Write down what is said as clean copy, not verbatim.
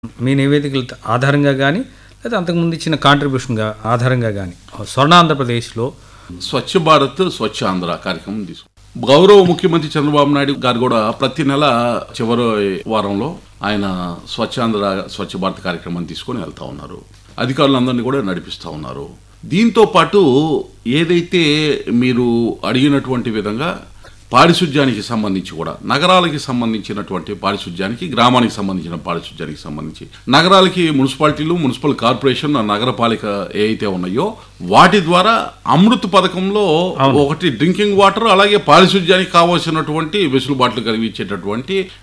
మీ నివేదికల ఆధారంగా గానీ, లేదా అంతకుముందు ఇచ్చిన కాంట్రిబ్యూషన్‌గా ఆధారంగా గానీ, స్వర్ణ ఆంధ్రప్రదేశ్‌లో స్వచ్ఛ భారత్ స్వచ్ఛ ఆంధ్ర కార్యక్రమం తీసుకు గౌరవ ముఖ్యమంత్రి చంద్రబాబు నాయుడు గారు కూడా ప్రతి నెల చివరి వారంలో ఆయన స్వచ్ఛాంధ్ర స్వచ్ఛ భారత్ కార్యక్రమాన్ని తీసుకొని వెళ్తా ఉన్నారు. అధికారులందరినీ కూడా నడిపిస్తూ ఉన్నారు. దీంతో పాటు ఏదైతే మీరు అడిగినటువంటి విధంగా పారిశుధ్యానికి సంబంధించి కూడా నగరాలకి సంబంధించినటువంటి పారిశుధ్యానికి, గ్రామానికి సంబంధించిన పారిశుధ్యానికి సంబంధించి నగరాలకి మున్సిపాలిటీలు, మున్సిపల్ కార్పొరేషన్, నగరపాలిక ఏవైతే ఉన్నాయో వాటి ద్వారా అమృత్ పథకంలో ఒకటి డ్రింకింగ్ వాటర్, అలాగే పారిశుధ్యానికి కావాల్సినటువంటి వెసులుబాట్లు కలిగించేటటువంటి